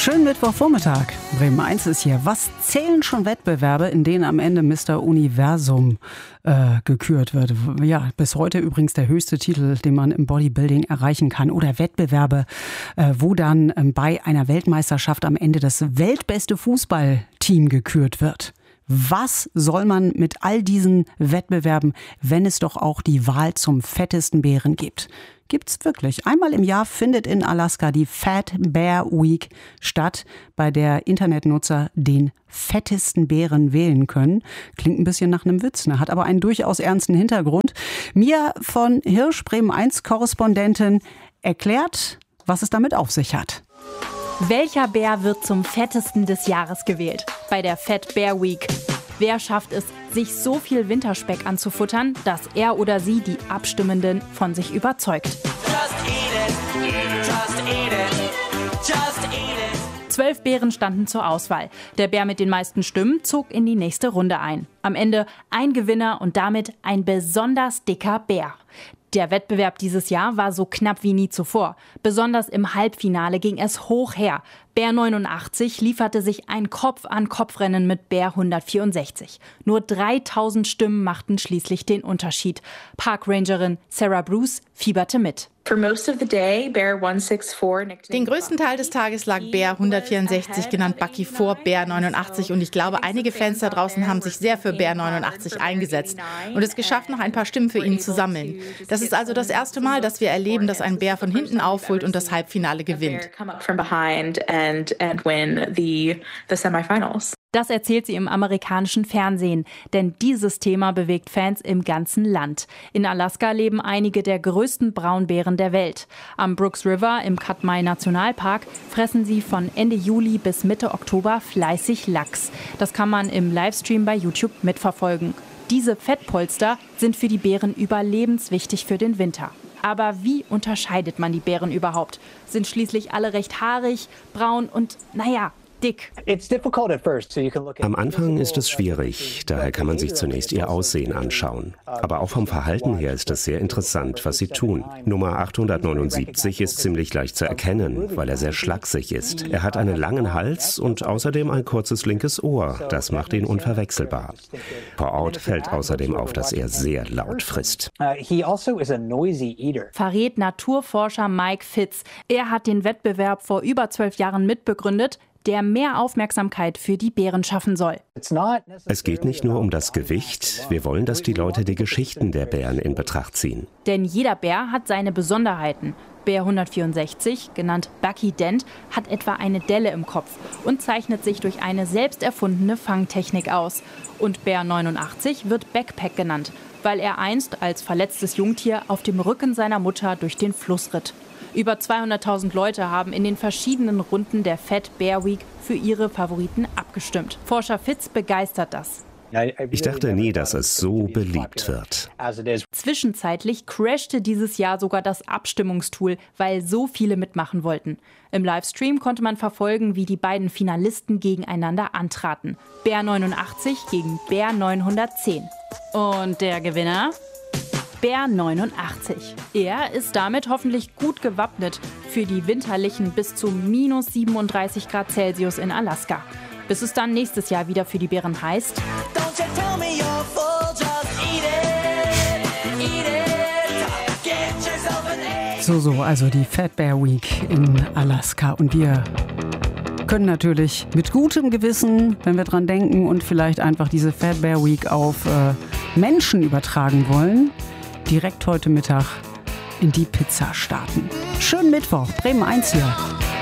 Schönen Mittwochvormittag. Bremen 1 ist hier. Was zählen schon Wettbewerbe, in denen am Ende Mr. Universum gekürt wird? Ja, bis heute übrigens der höchste Titel, den man im Bodybuilding erreichen kann. Oder Wettbewerbe, wo dann bei einer Weltmeisterschaft am Ende das weltbeste Fußballteam gekürt wird. Was soll man mit all diesen Wettbewerben, wenn es doch auch die Wahl zum fettesten Bären gibt? Gibt's wirklich. Einmal im Jahr findet in Alaska die Fat Bear Week statt, bei der Internetnutzer den fettesten Bären wählen können. Klingt ein bisschen nach einem Witz, ne? Hat aber einen durchaus ernsten Hintergrund. Mia von Hirsch, Bremen 1 Korrespondentin, erklärt, was es damit auf sich hat. Welcher Bär wird zum fettesten des Jahres gewählt? Bei der Fat Bear Week. Wer schafft es, sich so viel Winterspeck anzufuttern, dass er oder sie die Abstimmenden von sich überzeugt? Just eat it. Just eat it. Just eat it. 12 Bären standen zur Auswahl. Der Bär mit den meisten Stimmen zog in die nächste Runde ein. Am Ende ein Gewinner und damit ein besonders dicker Bär. Der Wettbewerb dieses Jahr war so knapp wie nie zuvor. Besonders im Halbfinale ging es hoch her. Bär 89 lieferte sich ein Kopf-an-Kopf-Rennen mit Bär 164. Nur 3000 Stimmen machten schließlich den Unterschied. Parkrangerin Sarah Bruce fieberte mit. Den größten Teil des Tages lag Bär 164, genannt Bucky, vor Bär 89. Und ich glaube, einige Fans da draußen haben sich sehr für Bär 89 eingesetzt und es geschafft, noch ein paar Stimmen für ihn zu sammeln. Das ist also das erste Mal, dass wir erleben, dass ein Bär von hinten aufholt und das Halbfinale gewinnt. Das erzählt sie im amerikanischen Fernsehen, denn dieses Thema bewegt Fans im ganzen Land. In Alaska leben einige der größten Braunbären der Welt. Am Brooks River im Katmai Nationalpark fressen sie von Ende Juli bis Mitte Oktober fleißig Lachs. Das kann man im Livestream bei YouTube mitverfolgen. Diese Fettpolster sind für die Bären überlebenswichtig für den Winter. Aber wie unterscheidet man die Bären überhaupt? Sind schließlich alle recht haarig, braun und, dick. Am Anfang ist es schwierig, daher kann man sich zunächst ihr Aussehen anschauen. Aber auch vom Verhalten her ist es sehr interessant, was sie tun. Nummer 879 ist ziemlich leicht zu erkennen, weil er sehr schlaksig ist. Er hat einen langen Hals und außerdem ein kurzes linkes Ohr. Das macht ihn unverwechselbar. Vor Ort fällt außerdem auf, dass er sehr laut frisst. Verrät Naturforscher Mike Fitz. Er hat den Wettbewerb vor über 12 Jahren mitbegründet, der mehr Aufmerksamkeit für die Bären schaffen soll. Es geht nicht nur um das Gewicht, wir wollen, dass die Leute die Geschichten der Bären in Betracht ziehen. Denn jeder Bär hat seine Besonderheiten. Bär 164, genannt Bucky Dent, hat etwa eine Delle im Kopf und zeichnet sich durch eine selbst erfundene Fangtechnik aus. Und Bär 89 wird Backpack genannt, weil er einst als verletztes Jungtier auf dem Rücken seiner Mutter durch den Fluss ritt. Über 200.000 Leute haben in den verschiedenen Runden der Fat Bear Week für ihre Favoriten abgestimmt. Forscher Fitz begeistert das. Ich dachte nie, dass es so beliebt wird. Zwischenzeitlich crashte dieses Jahr sogar das Abstimmungstool, weil so viele mitmachen wollten. Im Livestream konnte man verfolgen, wie die beiden Finalisten gegeneinander antraten. Bär 89 gegen Bär 910. Und der Gewinner? Bär 89. Er ist damit hoffentlich gut gewappnet für die winterlichen bis zu minus 37 Grad Celsius in Alaska. Bis es dann nächstes Jahr wieder für die Bären heißt: So, also die Fat Bear Week in Alaska. Und wir können natürlich mit gutem Gewissen, wenn wir dran denken und vielleicht einfach diese Fat Bear Week auf Menschen übertragen wollen, direkt heute Mittag in die Pizza starten. Schönen Mittwoch, Bremen 1 hier.